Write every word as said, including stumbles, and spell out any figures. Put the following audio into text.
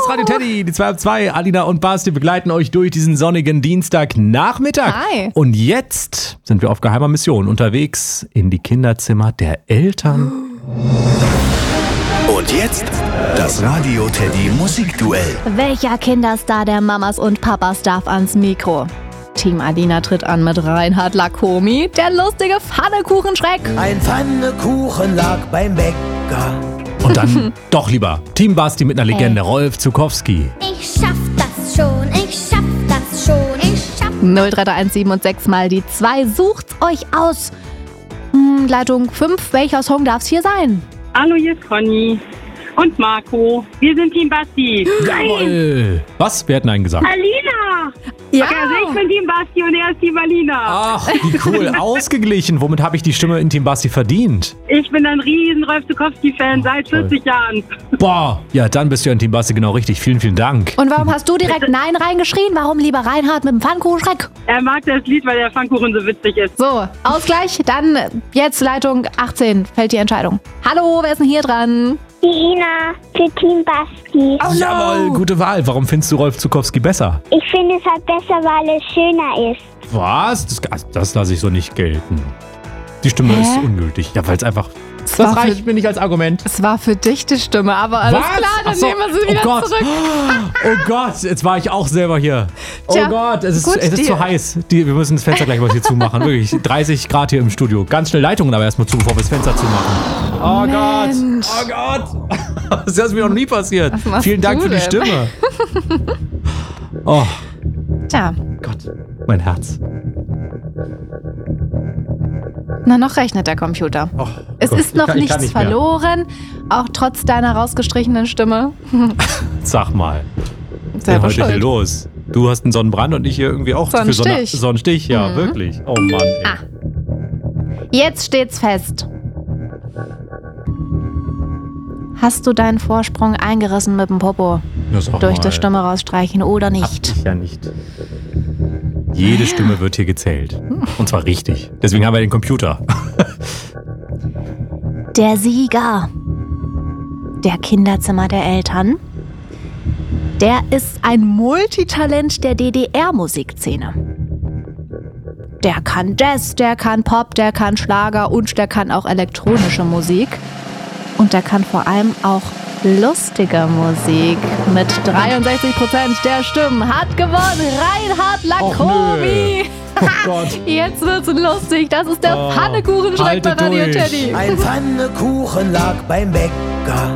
ist Radio Teddy, die zwei ab zwei. Alina und Basti begleiten euch durch diesen sonnigen Dienstagnachmittag. Hi. Und jetzt sind wir auf geheimer Mission unterwegs in die Kinderzimmer der Eltern. Und jetzt das Radio Teddy Musikduell. Welcher Kinderstar der Mamas und Papas darf ans Mikro? Team Alina tritt an mit Reinhard Lacomi, der lustige Pfannekuchenschreck. Ein Pfannekuchen lag beim Bäcker. Und dann doch lieber Team Basti mit einer Legende, Rolf Zukowski. Ich schaff das schon, ich schaff das schon, ich schaff null drei drei eins sieben und sechs mal die zwei. Sucht's euch aus. Hm, Leitung fünf, welcher Song darf's hier sein? Hallo, hier ist Conny und Marco. Wir sind Team Basti. Jawohl. Was? Wer hat Nein gesagt? Alina! Ja. Okay, also ich bin Team Basti und er ist Team Alina. Ach, wie cool. Ausgeglichen. Womit habe ich die Stimme in Team Basti verdient? Ich bin ein riesen Rolf Zukowski-Fan seit vierzig Jahren. Boah, ja, dann bist du ja in Team Basti genau richtig. Vielen, vielen Dank. Und warum hast du direkt Nein reingeschrien? Warum lieber Reinhard mit dem Pfannkuchenschreck? Er mag das Lied, weil der Pfannkuchen so witzig ist. So, Ausgleich. Dann jetzt Leitung achtzehn. Fällt die Entscheidung. Hallo, wer ist denn hier dran? die Ina für Team Basti. Oh, Jawohl, gute Wahl. Warum findest du Rolf Zukowski besser? Ich finde es halt besser, weil es schöner ist. Was? Das, das lasse ich so nicht gelten. Die Stimme Hä? ist ungültig. Ja, weil es einfach... Es Das war reicht für- mir nicht als Argument. Es war für dich die Stimme, aber alles Was? klar, dann Ach so. nehmen wir sie Oh wieder Gott. zurück. Oh Gott, jetzt war ich auch selber hier. Oh Tja, Gott, es ist, gut, es ist die- zu heiß. Die, wir müssen das Fenster gleich mal hier zumachen. Wirklich, dreißig Grad hier im Studio. Ganz schnell Leitungen aber erstmal zu, bevor wir das Fenster zumachen. Oh Mensch. Gott, oh Gott. Das ist mir noch nie passiert. Was machst Vielen Dank du für die denn? Stimme. Oh Tja, Gott, mein Herz. na noch rechnet der Computer. Oh Es Gott, ist ich noch kann- ich kann nichts nicht mehr. verloren, auch trotz deiner rausgestrichenen Stimme. Sag mal, was Selber ist heute hier schuld. los? Du hast einen Sonnenbrand und ich hier irgendwie auch für so eine- Sonnenstich. so einen Stich. Ja, Mhm. wirklich. Oh Mann, ey. Ah. Jetzt steht's fest. Hast du deinen Vorsprung eingerissen mit dem Popo? Ja, sag Durch mal. das Stimme rausstreichen oder Hab nicht? ich ja nicht. Jede Stimme wird hier gezählt. Und zwar richtig. Deswegen haben wir den Computer. Der Sieger der Kinderzimmer der Eltern, der ist ein Multitalent der D D R-Musikszene. Der kann Jazz, der kann Pop, der kann Schlager und der kann auch elektronische Musik. Und der kann vor allem auch lustige Musik. Mit dreiundsechzig Prozent der Stimmen hat gewonnen Reinhard Lacomi. Oh Gott. Jetzt wird's lustig. Das ist der Oh, Pfannekuchenschreck bei haltet Radio durch. Teddy. Ein Pfannekuchen lag beim Bäcker.